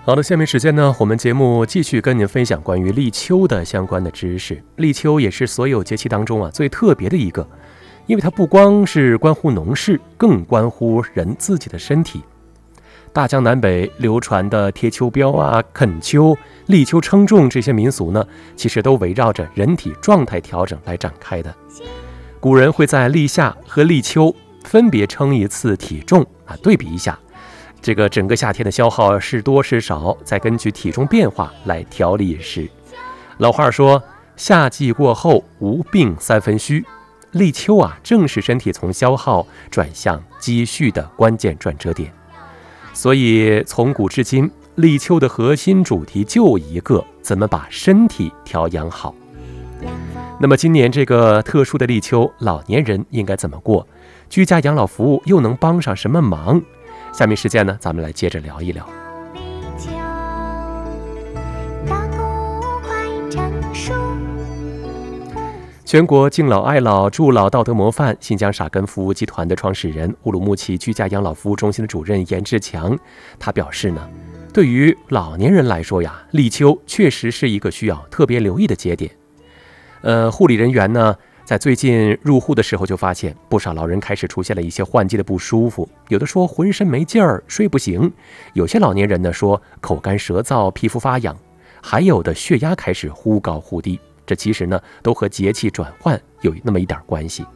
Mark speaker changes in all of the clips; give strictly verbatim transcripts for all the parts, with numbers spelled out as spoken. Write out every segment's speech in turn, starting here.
Speaker 1: 好的，下面时间呢，我们节目继续跟您分享关于立秋的相关的知识。立秋也是所有节气当中啊最特别的一个，因为它不光是关乎农事，更关乎人自己的身体。大江南北流传的贴秋膘啊、啃秋、立秋称重这些民俗呢，其实都围绕着人体状态调整来展开的。古人会在立夏和立秋分别称一次体重啊，对比一下这个整个夏天的消耗是多是少，再根据体重变化来调理饮食。老话说，夏季过后无病三分虚。立秋啊，正是身体从消耗转向积蓄的关键转折点。所以从古至今，立秋的核心主题就一个：怎么把身体调养好。那么今年这个特殊的立秋，老年人应该怎么过？居家养老服务又能帮上什么忙？下面时间呢，咱们来接着聊一聊。全国敬老爱老助老道德模范新疆沙根服务集团的创始人，乌鲁木齐居家养老服务中心的主任严志强，他表示呢，对于老年人来说呀，立秋确实是一个需要特别留意的节点。呃，护理人员呢，在最近入户的时候就发现，不少老人开始出现了一些换季的不舒服，有的说浑身没劲儿，睡不醒；有些老年人呢说口干舌燥，皮肤发痒；还有的血压开始忽高忽低。这其实呢，都和节气转换有那么一点关系。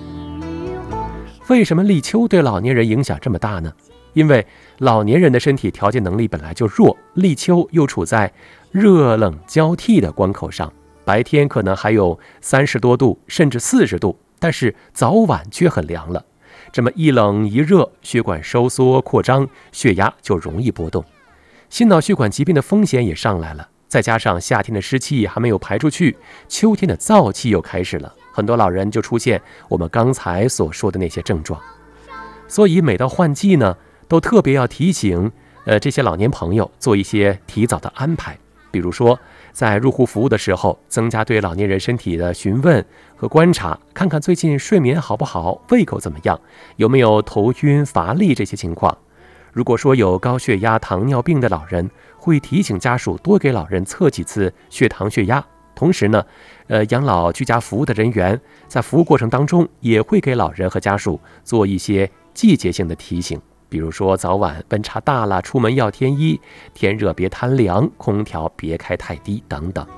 Speaker 1: 为什么立秋对老年人影响这么大呢？因为老年人的身体调节能力本来就弱，立秋又处在热冷交替的关口上，白天可能还有三十多度甚至四十度，但是早晚却很凉了。这么一冷一热，血管收缩扩张，血压就容易波动，心脑血管疾病的风险也上来了。再加上夏天的湿气还没有排出去，秋天的燥气又开始了，很多老人就出现我们刚才所说的那些症状。所以每到换季呢，都特别要提醒呃这些老年朋友做一些提早的安排，比如说在入户服务的时候，增加对老年人身体的询问和观察，看看最近睡眠好不好，胃口怎么样，有没有头晕乏力这些情况。如果说有高血压、糖尿病的老人，会提醒家属多给老人测几次血糖、血压。同时呢，呃，养老居家服务的人员在服务过程当中，也会给老人和家属做一些季节性的提醒，比如说早晚温差大了，出门要添衣，天热别贪凉，空调别开太低等等。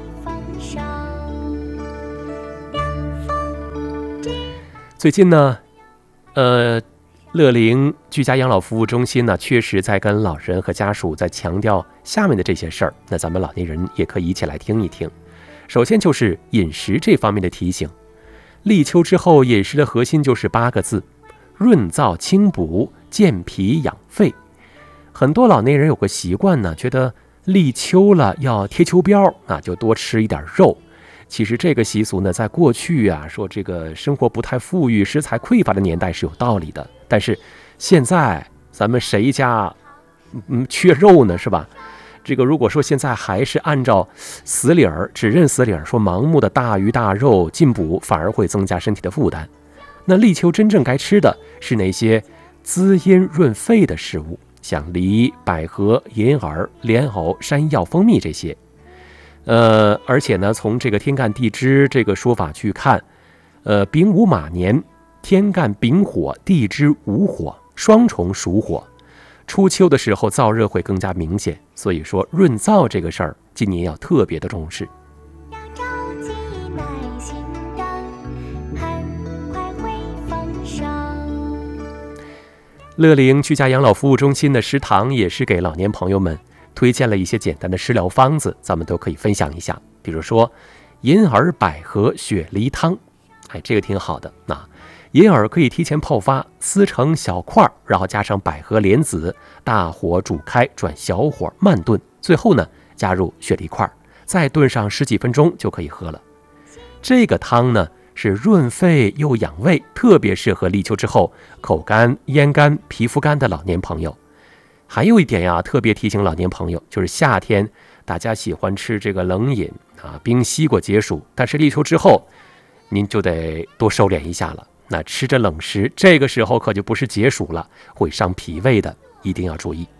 Speaker 1: 最近呢，呃。乐龄居家养老服务中心呢，确实在跟老人和家属在强调下面的这些事儿，那咱们老年人也可以一起来听一听。首先就是饮食这方面的提醒。立秋之后，饮食的核心就是八个字：润燥清补，健脾养肺。很多老年人有个习惯呢，觉得立秋了要贴秋膘，那就多吃一点肉。其实这个习俗呢，在过去啊，说这个生活不太富裕、食材匮乏的年代是有道理的。但是现在咱们谁家嗯缺肉呢，是吧？这个如果说现在还是按照死理儿，只认死理儿，说盲目的大鱼大肉进补，反而会增加身体的负担。那立秋真正该吃的是哪些滋阴润肺的食物？像梨、百合、银耳、莲藕、山药、蜂蜜这些。呃，而且呢，从这个天干地支这个说法去看，呃，丙午马年，天干丙火，地支午火，双重属火。初秋的时候燥热会更加明显，所以说润燥这个事儿，今年要特别的重视。乐龄居家养老服务中心的食堂也是给老年朋友们推荐了一些简单的食疗方子，咱们都可以分享一下。比如说银耳百合雪梨汤，哎，这个挺好的。那银耳可以提前泡发，撕成小块，然后加上百合、莲子，大火煮开，转小火慢炖，最后呢加入雪梨块，再炖上十几分钟就可以喝了。这个汤呢是润肺又养胃，特别适合立秋之后口干、咽干、皮肤干的老年朋友。还有一点呀，特别提醒老年朋友，就是夏天大家喜欢吃这个冷饮啊，冰西瓜解暑，但是立秋之后您就得多收敛一下了。那吃着冷食，这个时候可就不是解暑了，会伤脾胃的，一定要注意。